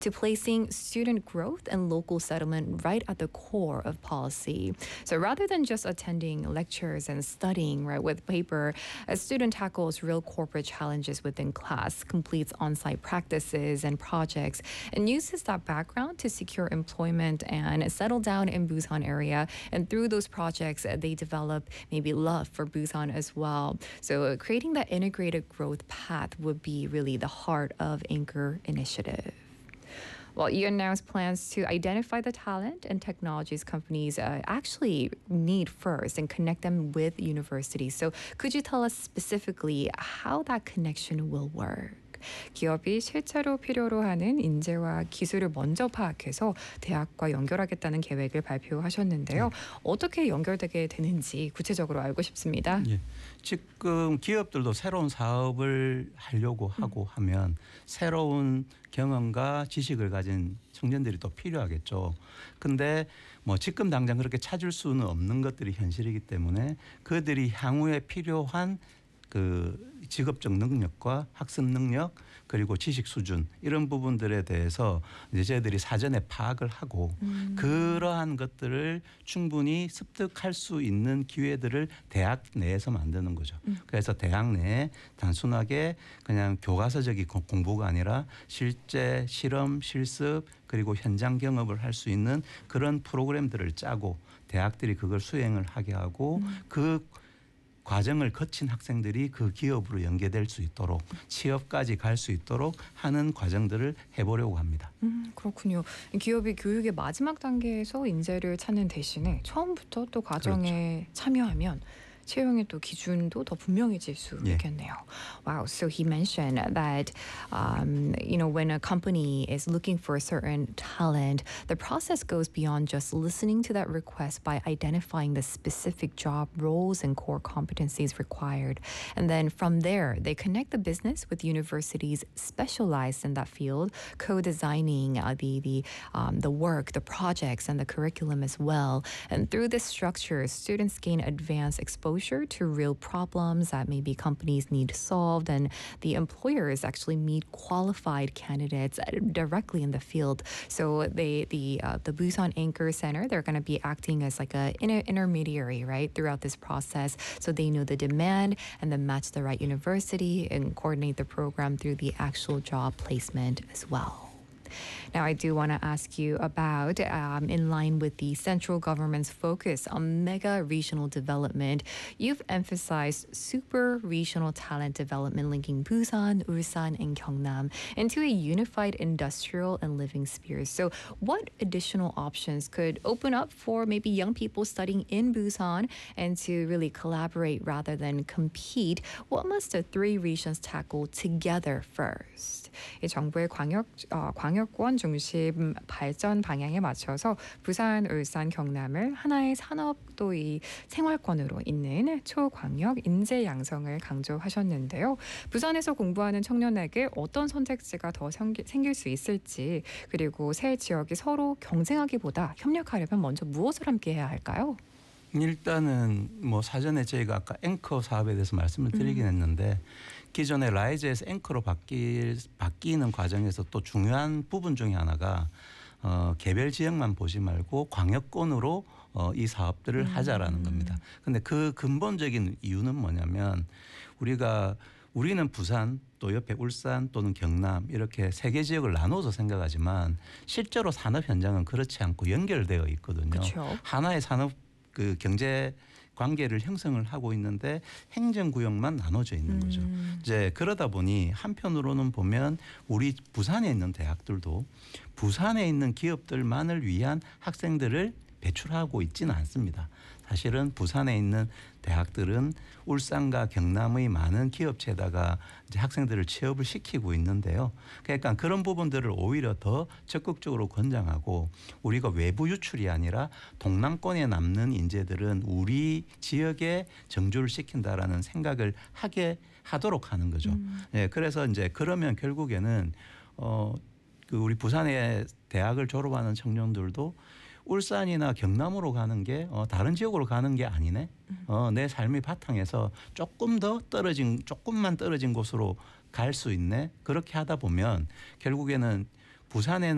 to placing student growth and local settlement right at the core of policy. So rather than just attending lectures and studying right with paper, a student tackles real corporate challenges within class, completes on-site practices and projects, and uses that background to secure employment and settle down in Busan area. And through those projects, they develop maybe love for Busan as well. So creating that integrated growth path would be really the heart of Anchor Initiative. Well, you announced plans to identify the talent and technologies companies actually need first and connect them with universities. So could you tell us specifically how that connection will work? 기업이 실제로 필요로 하는 인재와 기술을 먼저 파악해서 대학과 연결하겠다는 계획을 발표하셨는데요. 어떻게 연결되게 되는지 구체적으로 알고 싶습니다. 예. 지금 기업들도 새로운 사업을 하려고 하고 하면 새로운 경험과 지식을 가진 청년들이 또 필요하겠죠. 근데 뭐 지금 당장 그렇게 찾을 수는 없는 것들이 현실이기 때문에 그들이 향후에 필요한 그 직업적 능력과 학습 능력 그리고 지식 수준 이런 부분들에 대해서 이제 저희들이 사전에 파악을 하고 그러한 것들을 충분히 습득할 수 있는 기회들을 대학 내에서 만드는 거죠. 그래서 대학 내에 단순하게 그냥 교과서적인 공부가 아니라 실제 실험, 실습 그리고 현장 경험을 할 수 있는 그런 프로그램들을 짜고 대학들이 그걸 수행을 하게 하고 그 과정을 거친 학생들이 그 기업으로 연계될 수 있도록 취업까지 갈 수 있도록 하는 과정들을 해보려고 합니다. 그렇군요. 기업이 교육의 마지막 단계에서 인재를 찾는 대신에 처음부터 또 과정에 참여하면 채용의 또 기준도 더 분명해질 수 있겠네요. Wow. So he mentioned that, when a company is looking for a certain talent, the process goes beyond just listening to that request by identifying the specific job roles and core competencies required. And then from there, they connect the business with universities specialized in that field, co-designing the work, the projects, and the curriculum as well. And through this structure, students gain advanced exposure to real problems that maybe companies need solved, and the employers actually meet qualified candidates directly in the field. So the Busan Anchor Center, they're going to be acting as like a intermediary, right, throughout this process. So they know the demand and then match the right university and coordinate the program through the actual job placement as well. Now, I do want to ask you about, in line with the central government's focus on mega regional development, you've emphasized super regional talent development linking Busan, Ulsan, and Gyeongnam into a unified industrial and living sphere. So what additional options could open up for maybe young people studying in Busan and to really collaborate rather than compete? What must the three regions tackle together first? 이 정부의 광역권 중심 발전 방향에 맞춰서 부산, 울산, 경남을 하나의 산업 또 이 생활권으로 잇는 초광역 인재 양성을 강조하셨는데요. 부산에서 공부하는 청년에게 어떤 선택지가 더 생길 수 있을지, 그리고 세 지역이 서로 경쟁하기보다 협력하려면 먼저 무엇을 함께 해야 할까요? 일단은 뭐 사전에 저희가 아까 앵커 사업에 대해서 말씀을 드리긴 했는데 기존의 라이즈에서 앵커로 바뀌는 과정에서 또 중요한 부분 중에 하나가 개별 지역만 보지 말고 광역권으로 이 사업들을 하자라는 겁니다. 근데 그 근본적인 이유는 뭐냐면 우리는 부산 또 옆에 울산 또는 경남 이렇게 세 개 지역을 나눠서 생각하지만 실제로 산업 현장은 그렇지 않고 연결되어 있거든요. 그렇죠. 하나의 산업 그 경제 관계를 형성을 하고 있는데 행정구역만 나눠져 있는 거죠. 이제 그러다 보니 한편으로는 보면 우리 부산에 있는 대학들도 부산에 있는 기업들만을 위한 학생들을 배출하고 있지는 않습니다. 사실은 부산에 있는 대학들은 울산과 경남의 많은 기업체에다가 이제 학생들을 취업을 시키고 있는데요. 그러니까 그런 부분들을 오히려 더 적극적으로 권장하고 우리가 외부 유출이 아니라 동남권에 남는 인재들은 우리 지역에 정주를 시킨다라는 생각을 하도록 하는 거죠. 예, 그래서 이제 그러면 결국에는 우리 부산의 대학을 졸업하는 청년들도 울산이나 경남으로 가는 게 다른 지역으로 가는 게 아니네. 내 삶의 바탕에서 조금만 떨어진 곳으로 갈 수 있네. 그렇게 하다 보면 결국에는 부산에는